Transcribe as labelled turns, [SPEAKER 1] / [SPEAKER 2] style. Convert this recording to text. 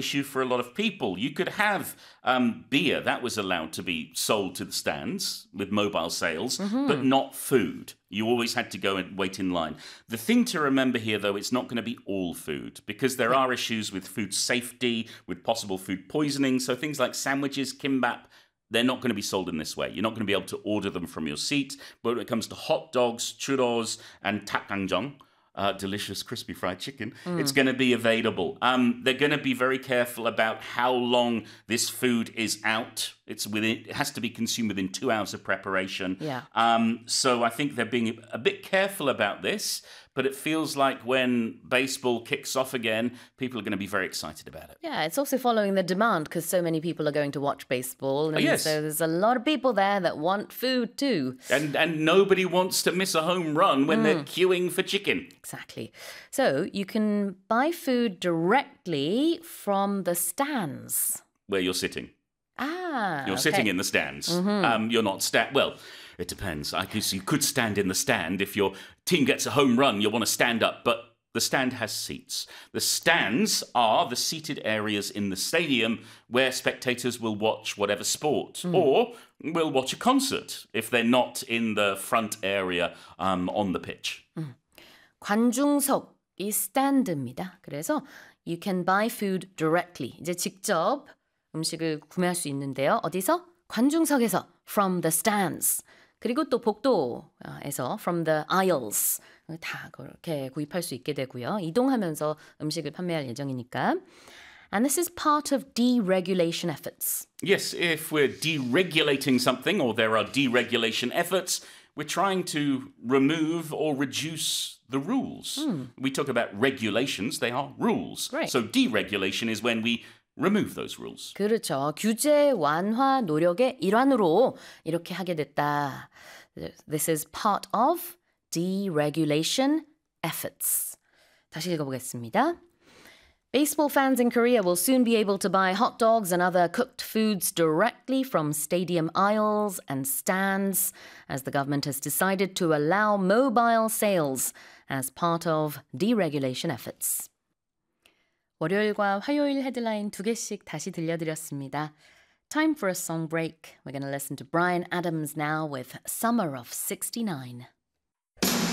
[SPEAKER 1] issue for a lot of people. You could have beer that was allowed to be sold to the stands with mobile sales, but not food. You always had to go and wait in line. The thing to remember here, though, it's not going to be all food because there are issues with food safety, with possible food poisoning. So things like sandwiches, kimbap, they're not going to be sold in this way. You're not going to be able to order them from your seat. But when it comes to hot dogs, churros, and 닭강정, delicious crispy fried chicken, it's going to be available. They're going to be very careful about how long this food is out. It has to be consumed within 2 hours of preparation.
[SPEAKER 2] Yeah.
[SPEAKER 1] So I think they're being a bit careful about this, but it feels like when baseball kicks off again, people are going to be very excited about it.
[SPEAKER 2] Yeah, it's also following the demand because so many people are going to watch baseball. And
[SPEAKER 1] yes.
[SPEAKER 2] So there's a lot of people there that want food too.
[SPEAKER 1] And nobody wants to miss a home run when they're queuing for chicken.
[SPEAKER 2] Exactly. So you can buy food directly from the stands.
[SPEAKER 1] Where you're sitting. You're
[SPEAKER 2] okay.
[SPEAKER 1] sitting in the stands. You're not well, it depends. I guess you could stand in the stand. If your team gets a home run, you'll want to stand up, but the stand has seats. The stands are the seated areas in the stadium where spectators will watch whatever sport or will watch a concert if they're not in the front area on the pitch.
[SPEAKER 2] 관중석이 stand입니다. 그래서 you can buy food directly. 이제 직접 음식을 구매할 수 있는데요. 어디서? 관중석에서 from the stands. 그리고 또 복도에서 from the aisles. 다 그렇게 구입할 수 있게 되고요. 이동하면서 음식을 판매할 예정이니까. And this is part of deregulation efforts.
[SPEAKER 1] Yes, if we're deregulating something or there are deregulation efforts, we're trying to remove or reduce the rules. We talk about regulations, they are rules.
[SPEAKER 2] Right.
[SPEAKER 1] So deregulation is when we remove those rules.
[SPEAKER 2] 그렇죠. 규제 완화 노력의 일환으로 이렇게 하게 됐다. This is part of deregulation efforts. 다시 읽어보겠습니다. Baseball fans in Korea will soon be able to buy hot dogs and other cooked foods directly from stadium aisles and stands as the government has decided to allow mobile sales as part of deregulation efforts. 월요일과 화요일 헤드라인 2개씩 다시 들려드렸습니다. Time for a song break. We're going to listen to Bryan Adams now with Summer of '69.